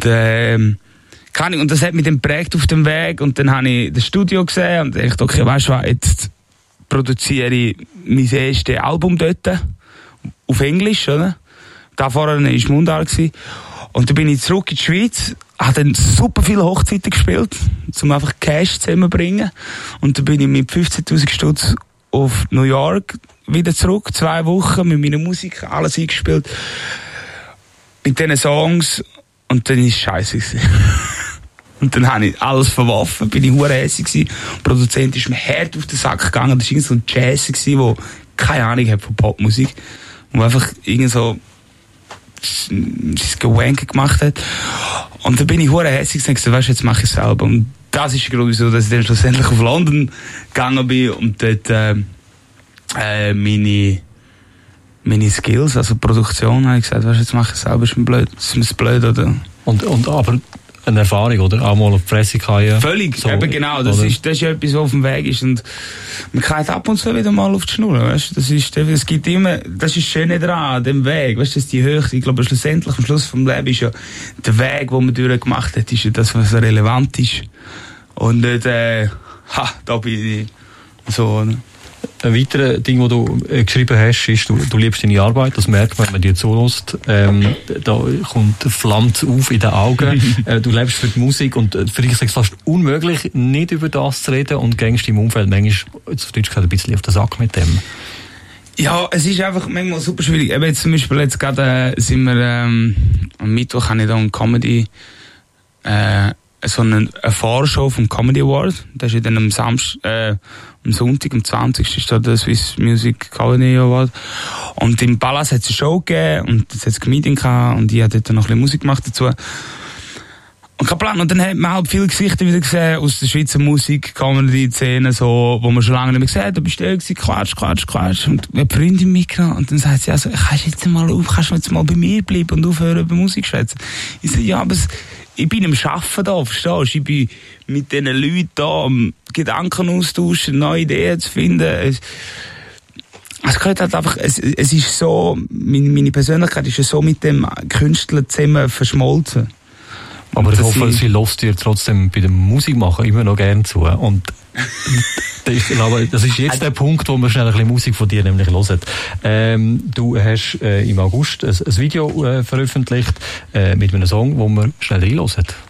und das hat mich dann geprägt auf dem Weg. Und dann habe ich das Studio gesehen und dachte, okay, weißt du was, jetzt produziere ich mein erstes Album dort. Auf Englisch, oder? Da vorher war Mundart. Und dann bin ich zurück in die Schweiz, habe dann super viele Hochzeiten gespielt, um einfach Cash zusammenzubringen. Und dann bin ich mit 15.000 Stutz auf New York wieder zurück, 2 Wochen mit meiner Musik, alles eingespielt. Mit diesen Songs. Und dann war es scheisse. Und dann habe ich alles verworfen, bin ich verdammt hässig. Der Produzent ist mir hart auf den Sack gegangen. Das war irgend so ein Jazz, der keine Ahnung hat von Popmusik. Und einfach irgend so das Gewanke gemacht hat. Und dann bin ich verdammt hässig und gesagt, weißt du, jetzt mache ich es selber. Und das ist der Grund, wieso dass ich dann schlussendlich auf London gegangen bin und dort meine Skills, also Produktion, habe ich gesagt, weißt du, jetzt mache ich es selber, ist mir blöd, oder? Und aber eine Erfahrung, oder? Auch mal auf die Fresse fallen. Völlig, so, eben genau. Das ist ja etwas, was auf dem Weg ist. Und man kann ab und zu wieder mal auf die Schnur, weißt du? Das gibt immer, das ist das Schöne daran, dem Weg, weißt du, das ist die Höhe. Ich glaube, schlussendlich, am Schluss vom Leben ist ja der Weg, den man durchgemacht hat, ist ja das, was relevant ist. Und nicht, da bin ich so, oder? Ein weiteres Ding, das du geschrieben hast, ist, du liebst deine Arbeit, das merkt man, wenn man dir zuhört. Da flammt auf in den Augen. Du lebst für die Musik und für dich ist es fast unmöglich, nicht über das zu reden und gängst im Umfeld manchmal, auf Deutsch gesagt, ein bisschen auf den Sack mit dem. Ja, es ist einfach manchmal super schwierig. Eben jetzt zum Beispiel, jetzt gerade sind wir, am Mittwoch habe ich da eine Comedy, so eine Vorshow vom Comedy Award. Das ist dann am Sonntag, am 20. ist da der Swiss Music Comedy Award. Und im Palace hat es eine Show gegeben und jetzt hat es ein Meeting gehabt und ich habe dort noch ein bisschen Musik gemacht dazu. Und kein Plan. Und dann hat man halt viele Gesichter wieder gesehen aus der Schweizer Musik, Comedy-Szene, so, wo man schon lange nicht mehr gesehen hat. Da bist du irgendwie Quatsch. Und eine Freundin mitgenommen. Und dann sagt sie, also, kannst du jetzt mal bei mir bleiben und aufhören, über Musik zu schwätzen? Ich sage, ja, aber ich bin am Arbeiten da, verstehst du? Ich bin mit diesen Leuten da, am Gedanken austauschen, neue Ideen zu finden. Es gehört halt einfach, es ist so, meine Persönlichkeit ist ja so mit dem Künstler zusammen verschmolzen. Aber ich hoffe, sie lässt dir trotzdem bei der Musik machen immer noch gerne zu. Und das ist jetzt der Punkt, wo wir schnell ein bisschen Musik von dir nämlich hören. Du hast im August ein Video veröffentlicht mit einem Song, wo wir schnell reinhören.